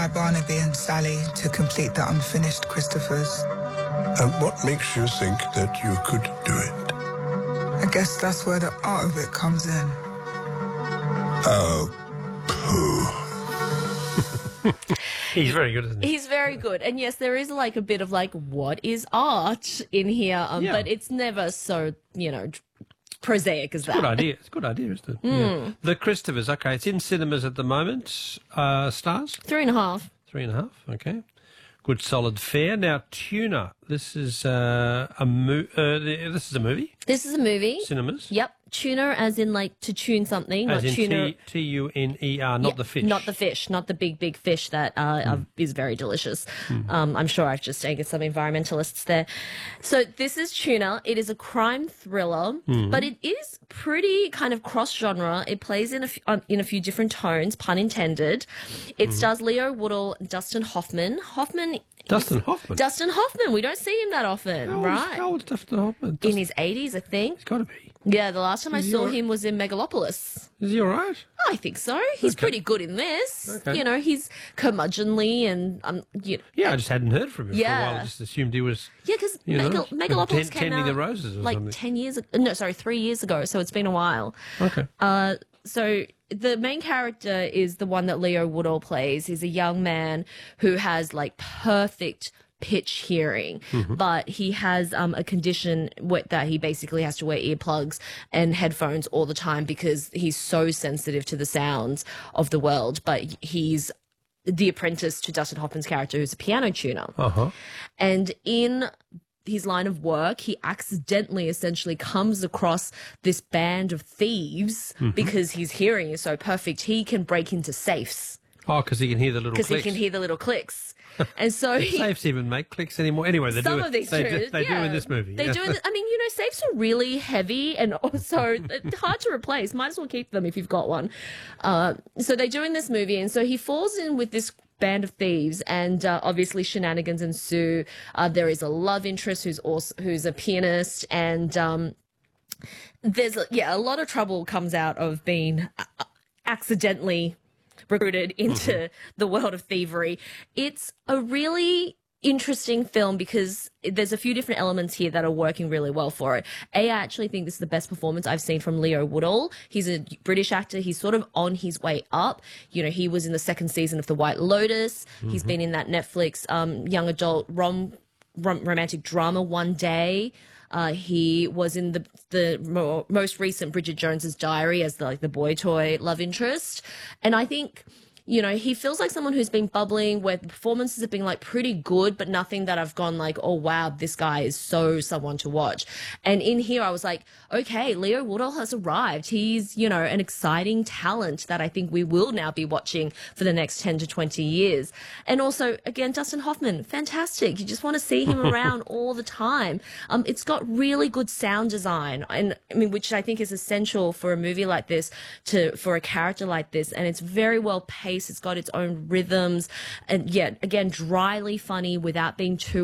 Barnaby and Sally to complete the unfinished Christophers. And what makes you think that you could do it? I guess that's where the art of it comes in. Oh, pooh. He's very good, isn't he? He's very good. And yes, there is like a bit of like, what is art in here? Yeah. But it's never so, prosaic as that. Good idea. It's a good idea, isn't it? Yeah. The Christophers, okay, it's in cinemas at the moment. Stars? 3.5. 3.5, okay. Good solid fare. Now, Tuna, this is a movie? This is a movie. Cinemas? Yep. Tuna as in like to tune something. As not in tuna. Tuner, not the fish. Not the fish, not the big fish that is very delicious. I'm sure I've just angered some environmentalists there. So this is Tuna. It is a crime thriller, but it is pretty kind of cross-genre. It plays in a few different tones, pun intended. It stars Leo Woodall, Dustin Hoffman. Dustin Hoffman? Dustin Hoffman. We don't see him that often, right? How old is Dustin Hoffman? In his 80s, I think. He's got to be. Yeah, the last time I saw all right? him was in Megalopolis. Is he all right? I think so. He's pretty good in this. Okay. He's curmudgeonly and Yeah, I just hadn't heard from him for a Yeah. while. I just assumed he was, yeah, because tending Megalopolis came out the roses or like something. 10 years ago. No, sorry, 3 years ago. So it's been a while. Okay. So the main character is the one that Leo Woodall plays. He's a young man who has like perfect pitch hearing, but he has a condition that he basically has to wear earplugs and headphones all the time because he's so sensitive to the sounds of the world. But he's the apprentice to Dustin Hoffman's character, who's a piano tuner. And in his line of work, he accidentally essentially comes across this band of thieves because his hearing is so perfect. He can break into safes. Oh, because he can hear the little clicks. Because he can hear the little clicks. And so Safes even make clicks anymore. Anyway, they some do. of these They tunes, do in this movie. They do. I mean, safes are really heavy and also hard to replace. Might as well keep them if you've got one. So they do in this movie, and so he falls in with this band of thieves, and obviously shenanigans ensue. There is a love interest who's a pianist, and there's a lot of trouble comes out of being accidentally recruited into the world of thievery. It's a really interesting film because there's a few different elements here that are working really well for it. I actually think this is the best performance I've seen from Leo Woodall. He's a British actor. He's sort of on his way up. He was in the second season of The White Lotus. He's been in that Netflix young adult romantic drama One Day. He was in the most recent Bridget Jones's Diary as the boy toy love interest. And I think, he feels like someone who's been bubbling, where the performances have been like pretty good, but nothing that I've gone like, oh wow, this guy is so someone to watch. And in here I was like, okay, Leo Woodall has arrived. He's, an exciting talent that I think we will now be watching for the next 10 to 20 years. And also, again, Dustin Hoffman, fantastic. You just want to see him around all the time. It's got really good sound design, and I mean, which I think is essential for a movie like this, for a character like this. And it's very well paced. It's got its own rhythms, and yet again, dryly funny without being too